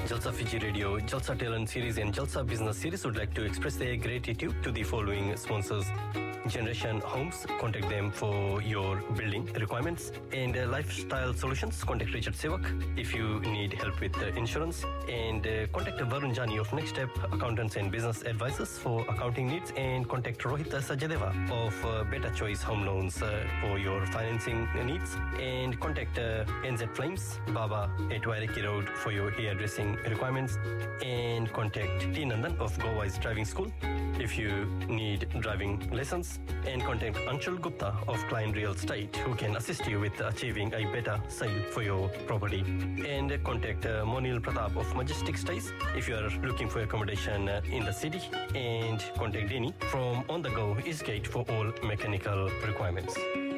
Jalsa Fiji Radio, Jalsa Talent Series and Jalsa Business Series would like to express their gratitude to the following sponsors. Generation Homes, contact them for your building requirements, and Lifestyle Solutions, contact Richard Sevak if you need help with insurance, and contact Varun Jani of Next Step Accountants and Business Advisors for accounting needs, and contact Rohit Sajadeva of Better Choice Home Loans for your financing needs, and contact NZ Flames Baba at Wairiki Road for your hairdressing requirements, and contact T Nandan of Go Wise Driving School if you need driving lessons, and contact Anshul Gupta of Klein Real Estate who can assist you with achieving a better sale for your property, and contact Monil Pratap of Majestic Stays if you are looking for accommodation in the city, and contact Denny from On The Go Eastgate for all mechanical requirements.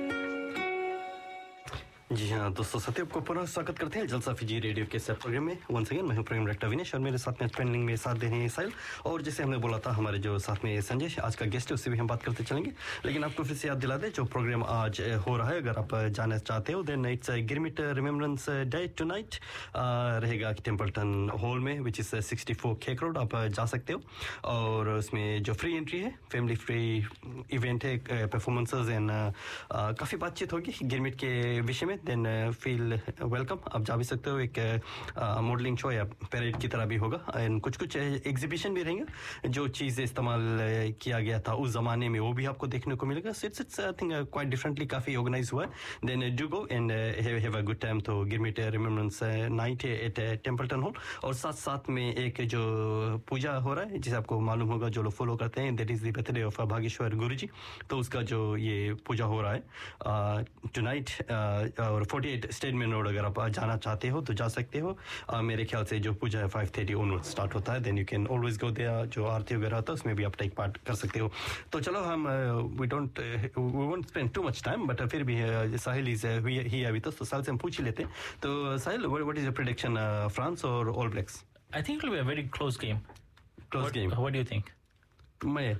जी हाँ दोस्तों, सत्यप को पुनः स्वागत करते हैं जलसा Fiji radio के सब प्रोग्राम में। वंस अगेन मैं हूं प्रोग्राम डायरेक्टर विनेश और मेरे साथ में पैनलिंग में साथ दे रहे हैं साहिल, और जैसे हमने बोला था हमारे जो साथ में संजय आज का गेस्ट है उससे भी हम बात करते चलेंगे। लेकिन आपको फिर से याद दिला दें जो प्रोग्राम आज हो रहा है, अगर आप जाना चाहते हो then it's girmit remembrance day tonight, रहेगा टेम्पल्टन हॉल में विच इज 64 केक रोड। आप जा सकते हो और उसमें जो फ्री एंट्री है, फैमिली फ्री इवेंट है, परफॉर्मेंसेज एंड काफ़ी बातचीत होगी गिरमिट के विषय में। देन फील वेलकम, आप जा भी सकते हो। एक मॉडलिंग शो या पैरेड की तरह भी होगा, एंड कुछ एग्जीबिशन भी रहेंगे। जो चीज़ें इस्तेमाल किया गया था उस जमाने में वो भी आपको देखने को मिलेगा। So it's I think quite differently काफ़ी ऑर्गेनाइज हुआ है। Then do go and have a good time. तो girmit remembrance night eight Templeton hall, और साथ साथ में एक जो पूजा हो रहा है जिसे आपको मालूम होगा जो लोग फॉलो करते हैं, that is the birthday of Bhageshwar गुरु जी। तो उसका जो ये पूजा हो रहा है टुनाइट, और 48 स्टेटमेंट रोड अगर आप जाना चाहते हो तो जा सकते हो। मेरे ख्याल से जो पूजा है 5:30 ऑनवर्ड स्टार्ट होता है। Then you can always go there. जो आरती वगैरह होता है उसमें भी आप टेक पार्ट कर सकते हो। तो चलो हम we won't spend too much time, but फिर भी साहिल इज ही विद अस, तो साहिल से हम पूछ ही लेते हैं। तो साहिल, what is your prediction, France और all blacks? I think it will be a very close game. What do you think? मैं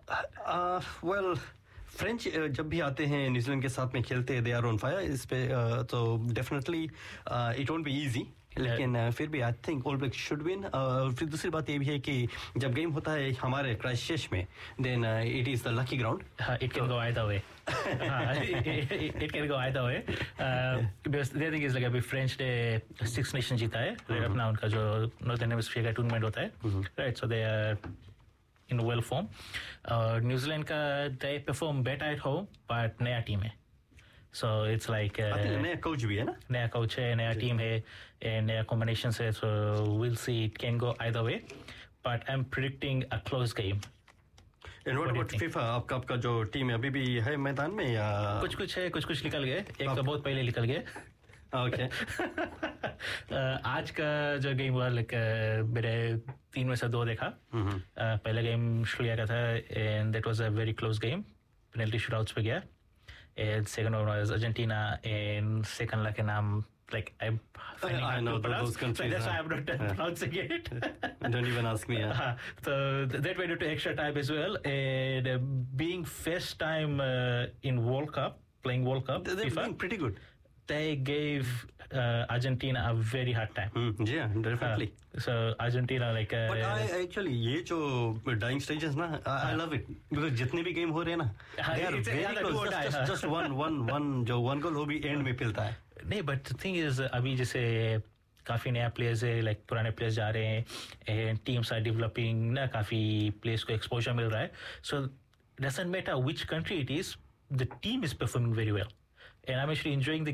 वेल फ्रेंच जब भी आते हैं न्यूजीलैंड के साथ में खेलते हैं, दे आर ऑन फायर इस पे, तो definitely it won't be easy, लेकिन फिर भी I think all blacks should win. फिर दूसरी बात ये भी है कि जब गेम होता है हमारे क्राइस्टचर्च में, then it is the lucky ground. It can go either way. It can go either way. Because the thing is like अभी फ्रेंच डे सिक्स नेशन जीता है, अपना उनका जो नॉर्थर्न हेमिस्फीयर का टूर्नामेंट होता है, right? So they are in well form. New Zealand का they perform better at home, but नया टीम है, so it's like नया कोच भी है ना, नया कोच है, नया टीम है, नया कॉम्बिनेशन है, so we'll see, it can go either way, but I'm predicting a close game. And what about FIFA? आपका जो टीम है अभी भी है मैदान में या कुछ है, कुछ निकल गए, एक तो बहुत पहले निकल गए। ओके आज का जो गेम हुआ, लाइक मेरे 3 में से 2 देखा। पहला गेम श्रीलंका का था and that was a very close game, penalty shootouts पे गया। And second one was Argentina, and second ला के नाम like I know those countries. That's why I'm not pronouncing it. Don't even ask me. So that went into extra time as well. And being first time in World Cup, playing World Cup, they're doing pretty good. They gave Argentina a very hard time. Yeah, definitely. So Argentina like. But I actually ये जो dying stages ना, I love it because जितने भी game हो रहे हैं ना, they are very close. Just one जो one goal वो भी end में पिलता है। नहीं, but the thing is अभी जैसे काफी नया प्लेयर्स है, लाइक पुराने प्लेयर्स जा रहे हैं, टीम्स आर डेवलपिंग ना, काफी प्लेयर्स को एक्सपोजर मिल रहा है। सो doesn't matter which country it is, the team is performing very well, and I am actually enjoying the